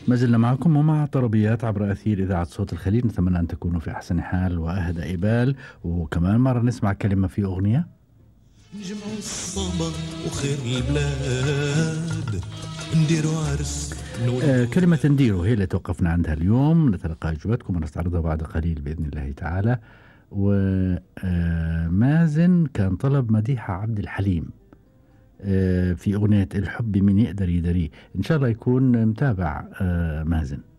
ما زلنا معكم ومع طربيات عبر أثير إذاعة صوت الخليج. نتمنى أن تكونوا في أحسن حال وأهدى إبال، وكمان مرة نسمع كلمة في أغنية. نجمعوا الصبا وخير البلاد، نديروا عرس كلمة نديرو هي اللي توقفنا عندها اليوم. نتلقى أجوبتكم ونستعرضها بعد قليل بإذن الله تعالى. ومازن كان طلب مديحة عبد الحليم في أغنية الحب من يقدر يدريه. إن شاء الله يكون متابع مازن.